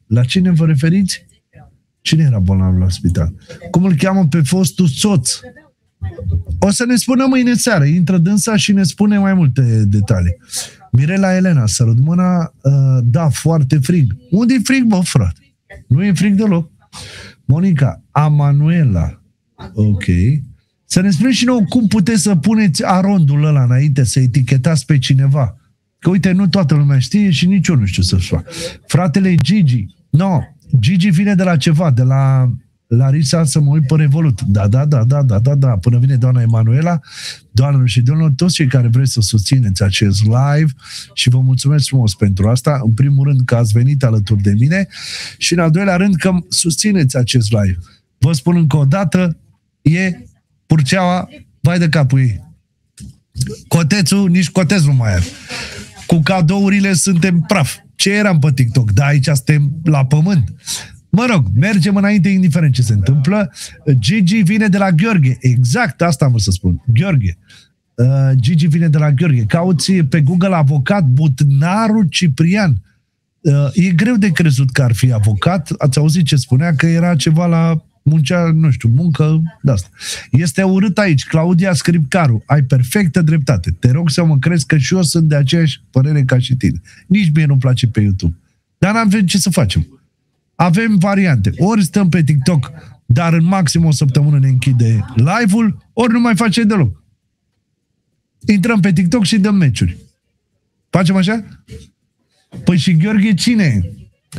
La cine vă referiți? Cine era bolnav la spital? Cum îl cheamă pe fostul soț? O să ne spună mâine seară. Intră dânsa și ne spune mai multe detalii. Mirela Elena, sărut mâna, da, foarte frig. Unde-i frig, bă, frate? Nu e frig deloc. Monica, Amanuela, ok. Să ne spuneți și nouă cum puteți să puneți arondul ăla înainte, să etichetați pe cineva. Că uite, nu toată lumea știe și nici eu nu știu să-și fac. Fratele Gigi, no, Gigi vine de la ceva, de la Larisa să mă uit pe Revolut. Da. Până vine doamna Emanuela, doamnelor și domnilor, toți cei care vreți să susțineți acest live și vă mulțumesc frumos pentru asta. În primul rând că ați venit alături de mine și în al doilea rând că susțineți acest live. Vă spun încă o dată, e Purceaua, vai de capul ei. Cotețul, nici coteț nu mai are. Cu cadourile suntem praf. Ce eram pe TikTok? Da, aici suntem la pământ. Mă rog, mergem înainte indiferent ce se întâmplă. Gigi vine de la Gheorghe. Exact, asta am vrut să spun. Gheorghe. Gigi vine de la Gheorghe. Cauți pe Google avocat Butnaru Ciprian. E greu de crezut că ar fi avocat. Ați auzit ce spunea? Că era ceva la muncea, nu știu, muncă de asta. Este urât aici. Claudia Scripcaru. Ai perfectă dreptate. Te rog să mă crezi că și eu sunt de aceeași părere ca și tine. Nici mie nu-mi place pe YouTube. Dar n-avem ce să facem. Avem variante. Ori stăm pe TikTok, dar în maxim o săptămână ne închide live-ul, ori nu mai face deloc. Intrăm pe TikTok și dăm meciuri. Facem așa? Păi și Gheorghe cine?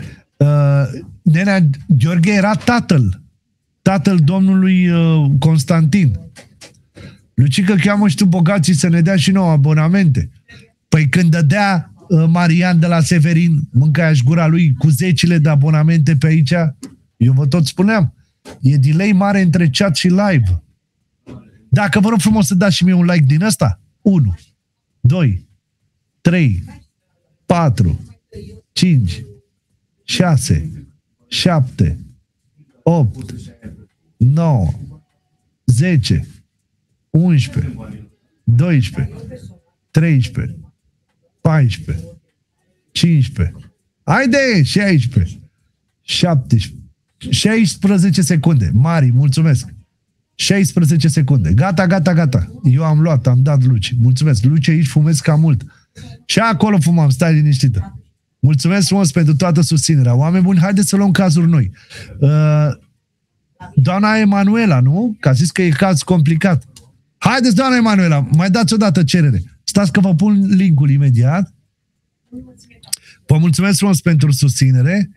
Nenea Gheorghe era tatăl domnului Constantin. Lucică, cheamă și tu bogații să ne dea și nouă abonamente. Păi când dădea Marian de la Severin, mâncaia-și gura lui cu zecile de abonamente pe aici, eu vă tot spuneam, e delay mare între chat și live. Dacă vă rog frumos să dați și mie un like din ăsta, 1, 2, 3, 4, 5, 6, 7, 8, 9, 10, 11, 12, 13, 14, 15, haide, 16, 17, 16 secunde. Mari, mulțumesc. 16 secunde. Gata. Eu am luat, am dat Luci. Mulțumesc. Luci, aici fumez cam mult. Și acolo fumam, stai liniștită. Mulțumesc frumos pentru toată susținerea. Oameni buni, haideți să luăm cazuri noi. Doamna Emanuela, nu? Că a zis că e caz complicat. Haideți, doamna Emanuela, mai dați o dată cerere. Stați că vă pun link-ul imediat. Vă mulțumesc frumos pentru susținere.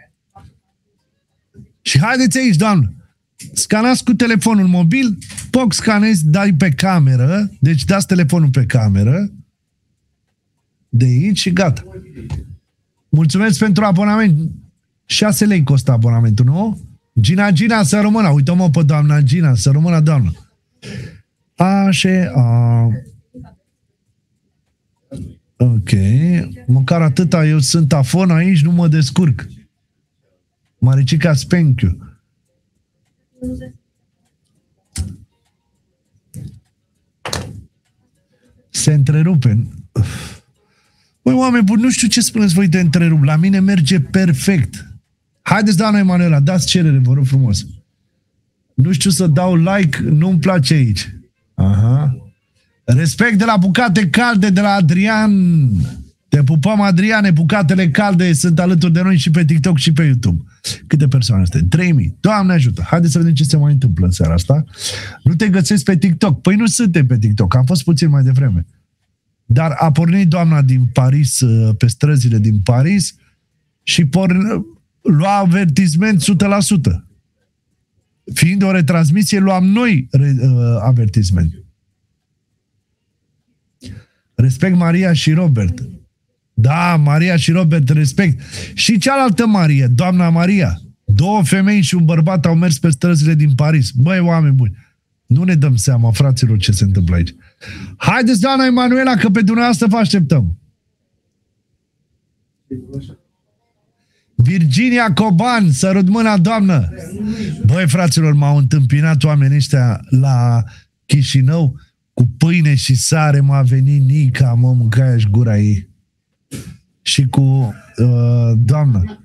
Și haideți aici, doamnă. Scanați cu telefonul mobil, poc scanezi, dai pe cameră, deci dați telefonul pe cameră, de aici și gata. Mulțumesc pentru abonament. 6 lei costă abonamentul, nu? Gina, să rămână. Uită-mă pe doamna Gina, să rămână, doamnă. Așa. Ok. Măcar atâta, eu sunt afon aici, nu mă descurc. Maricica Spenchiu. Se întrerupe. Băi, oameni buni, nu știu ce spuneți voi de întrerup. La mine merge perfect. Haideți, doamna Emanuela, dați cerere, vă rog frumos. Nu știu să dau like, nu-mi place aici. Aha. Respect de la bucate calde de la Adrian. Te pupăm, Adriane, bucatele calde sunt alături de noi și pe TikTok și pe YouTube. Câte persoane suntem? 3000. Doamne ajută. Haideți să vedem ce se mai întâmplă în seara asta. Nu te găsesc pe TikTok. Păi nu suntem pe TikTok. Am fost puțin mai devreme. Dar a pornit doamna din Paris, pe străzile din Paris și lua avertisment 100%. Fiind o retransmisie, luam noi avertisment. Respect Maria și Robert. Da, Maria și Robert, respect. Și cealaltă Maria, doamna Maria. 2 femei și un bărbat au mers pe străzile din Paris. Băi, oameni buni, nu ne dăm seama, fraților, ce se întâmplă aici. Haideți, doamna Emanuela, că pe dumneavoastră vă așteptăm. Virginia Coban, sărut mâna, doamnă. Băi, fraților, m-au întâmpinat oamenii ăștia la Chișinău cu pâine și sare, m-a venit Nica, mă, mâncaia-și gura ei. Și cu doamnă.